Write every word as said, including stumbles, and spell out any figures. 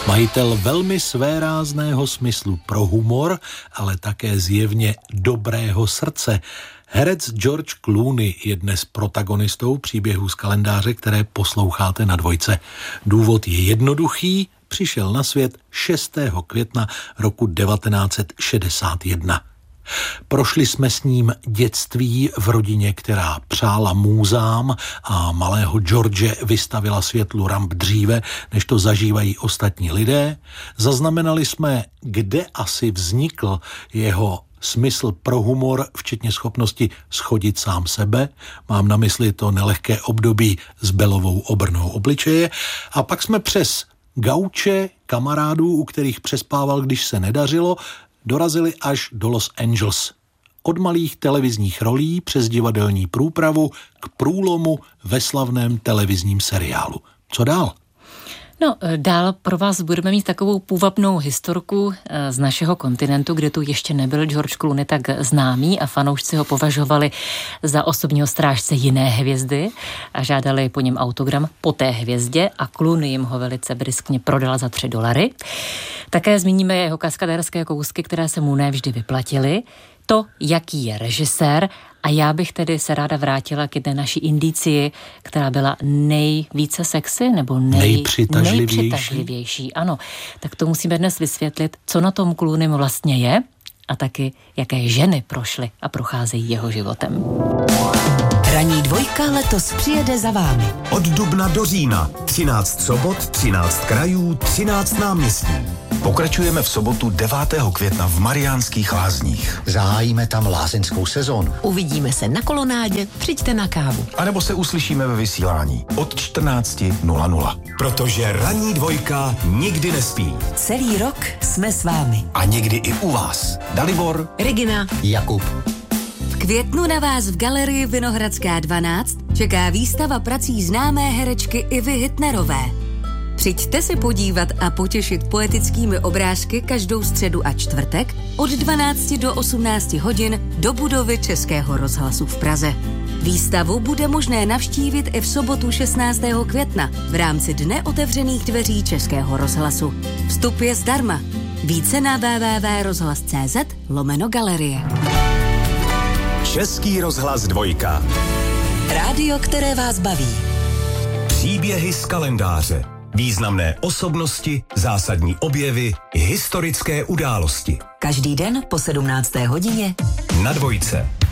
Majitel velmi svérázného smyslu pro humor, ale také zjevně dobrého srdce. Herec George Clooney je dnes protagonistou příběhů z kalendáře, které posloucháte na Dvojce. Důvod je jednoduchý, přišel na svět šestého května roku devatenáct set šedesát jedna. Prošli jsme s ním dětství v rodině, která přála můzám a malého George vystavila světlu ramp dříve, než to zažívají ostatní lidé. Zaznamenali jsme, kde asi vznikl jeho smysl pro humor, včetně schopnosti schodit sám sebe. Mám na mysli to nelehké období s belovou obrnou obličeje. A pak jsme přes gauče kamarádů, u kterých přespával, když se nedařilo, dorazili až do Los Angeles. Od malých televizních rolí přes divadelní průpravu k průlomu ve slavném televizním seriálu. Co dál? No, dál pro vás budeme mít takovou půvabnou historku z našeho kontinentu, kde tu ještě nebyl George Clooney tak známý a fanoušci ho považovali za osobního strážce jiné hvězdy a žádali po něm autogram po té hvězdě a Clooney jim ho velice briskně prodal za tři dolary. Také zmíníme jeho kaskadérské kousky, které se mu nevždy vyplatily, to, jaký je režisér, a já bych tedy se ráda vrátila k jedné naší indicii, která byla nejvíce sexy, nebo nej, nejpřitažlivější. nejpřitažlivější. Ano, tak to musíme dnes vysvětlit, co na tom Clooneym vlastně je a taky, jaké ženy prošly a procházejí jeho životem. Ranní dvojka letos přijede za vámi. Od dubna do října. třináct sobot, třináct krajů, třináct náměstí. Pokračujeme v sobotu devátého května v Mariánských Lázních. Zahájíme tam lázeňskou sezónu. Uvidíme se na kolonádě, přijďte na kávu. A nebo se uslyšíme ve vysílání od čtrnáct nula nula. Protože ranní dvojka nikdy nespí. Celý rok jsme s vámi. A někdy i u vás. Dalibor, Regina, Jakub. V květnu na vás v galerii Vinohradská dvanáct čeká výstava prací známé herečky Ivy Hitnerové. Přijďte se podívat a potěšit poetickými obrázky každou středu a čtvrtek od dvanácti do osmnácti hodin do budovy Českého rozhlasu v Praze. Výstavu bude možné navštívit i v sobotu šestnáctého května v rámci Dne otevřených dveří Českého rozhlasu. Vstup je zdarma. Více na w w w tečka rozhlas tečka c z lomeno galerie. Český rozhlas dvojka. Rádio, které vás baví. Příběhy z kalendáře. Významné osobnosti, zásadní objevy, historické události. Každý den po sedmnácté hodině na Dvojce.